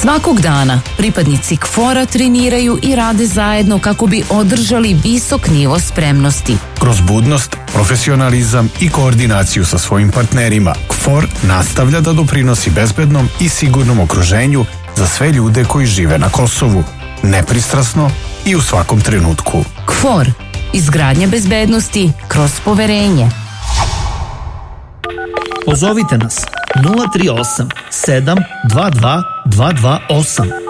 Svakog dana pripadnici KFOR-a treniraju i rade zajedno kako bi održali visok nivo spremnosti. Kroz budnost, profesionalizam i koordinaciju sa svojim partnerima, KFOR nastavlja da doprinosi bezbednom i sigurnom okruženju za sve ljude koji žive na Kosovu, nepristrasno i u svakom trenutku. KFOR, izgradnja bezbednosti kroz poverenje. Pozovite nas 038 722 228.